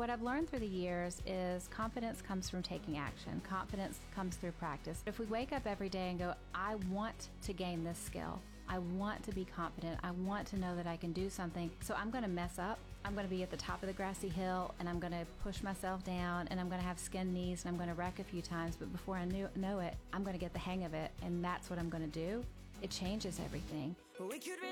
what I've learned through the years is confidence comes from taking action. Confidence comes through practice. If we wake up every day and go, I want to gain this skill. I want to be confident. I want to know that I can do something. So I'm going to mess up. I'm going to be at the top of the grassy hill, and I'm going to push myself down, and I'm going to have skinned knees, and I'm going to wreck a few times. But before I know it, I'm going to get the hang of it, and that's what I'm going to do. It changes everything. We could